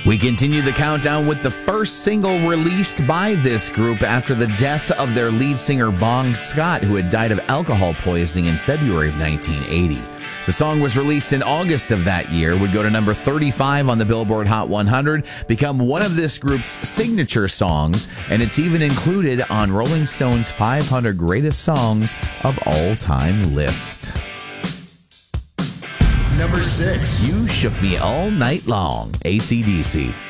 We continue the countdown with the first single released by this group after the death of their lead singer Bon Scott, who had died of alcohol poisoning in February of 1980. The song was released in August of that year, would go to number 35 on the Billboard Hot 100, become one of this group's signature songs, and it's even included on Rolling Stone's 500 Greatest Songs of All Time list. Number 6. You Shook Me All Night Long, AC/DC.